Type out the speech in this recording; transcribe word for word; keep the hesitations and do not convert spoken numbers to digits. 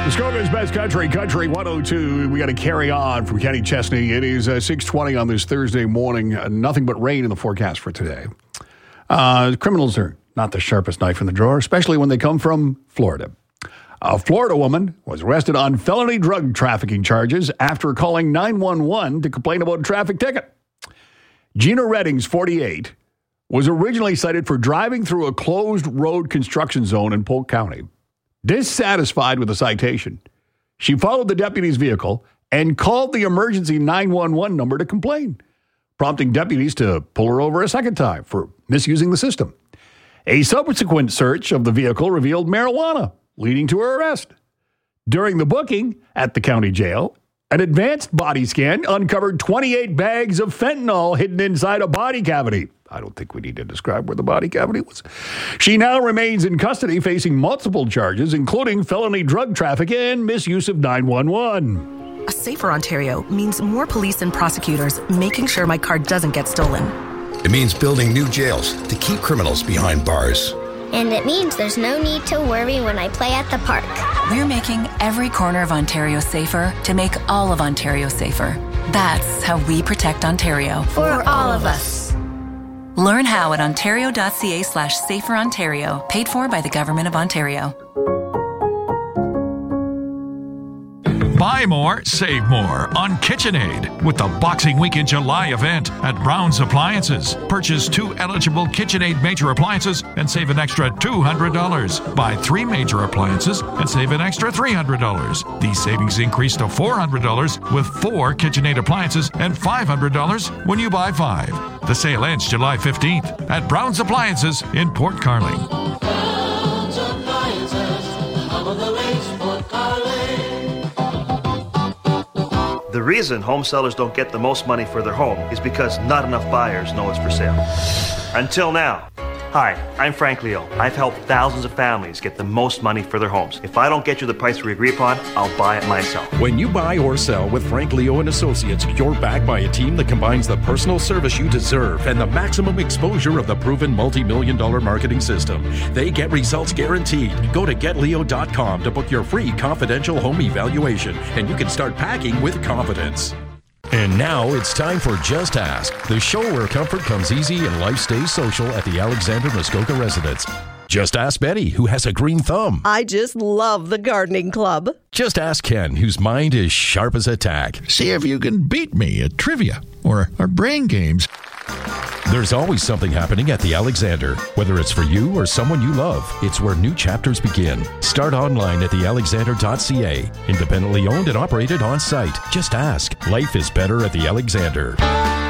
Muskoka's Best Country, Country one oh two. We got to carry on from Kenny Chesney. It is uh, six twenty on this Thursday morning. Uh, nothing but rain in the forecast for today. Uh, criminals are not the sharpest knife in the drawer, especially when they come from Florida. A Florida woman was arrested on felony drug trafficking charges after calling nine one one to complain about a traffic ticket. Gina Reddings, forty-eight, was originally cited for driving through a closed road construction zone in Polk County. Dissatisfied with the citation, she followed the deputy's vehicle and called the emergency nine one one number to complain, prompting deputies to pull her over a second time for misusing the system. A subsequent search of the vehicle revealed marijuana, leading to her arrest. During the booking at the county jail, an advanced body scan uncovered twenty-eight bags of fentanyl hidden inside a body cavity. I don't think we need to describe where the body cavity was. She now remains in custody facing multiple charges, including felony drug trafficking and misuse of nine one one. A safer Ontario means more police and prosecutors making sure my car doesn't get stolen. It means building new jails to keep criminals behind bars. And it means there's no need to worry when I play at the park. We're making every corner of Ontario safer to make all of Ontario safer. That's how we protect Ontario. For all of us. Learn how at ontario.ca slash safer Ontario. Paid for by the Government of Ontario. Buy more, save more on KitchenAid with the Boxing Week in July event at Brown's Appliances. Purchase two eligible KitchenAid major appliances and save an extra two hundred dollars. Buy three major appliances and save an extra three hundred dollars. These savings increase to four hundred dollars with four KitchenAid appliances and five hundred dollars when you buy five. The sale ends July fifteenth at Brown's Appliances in Port Carling. Brown's Appliances, home of the lakes, Port Carling. The reason home sellers don't get the most money for their home is because not enough buyers know it's for sale. Until now. Hi, I'm Frank Leo. I've helped thousands of families get the most money for their homes. If I don't get you the price we agree upon, I'll buy it myself. When you buy or sell with Frank Leo and Associates, you're backed by a team that combines the personal service you deserve and the maximum exposure of the proven multi-million dollar marketing system. They get results guaranteed. Go to get leo dot com to book your free confidential home evaluation, and you can start packing with confidence. And now it's time for Just Ask, the show where comfort comes easy and life stays social at the Alexander Muskoka residence. Just ask Betty, who has a green thumb. I just love the gardening club. Just ask Ken, whose mind is sharp as a tack. See if you can beat me at trivia or our brain games. There's always something happening at the Alexander. Whether it's for you or someone you love, it's where new chapters begin. Start online at the alexander dot c a. Independently owned and operated on site. Just ask. Life is better at the Alexander.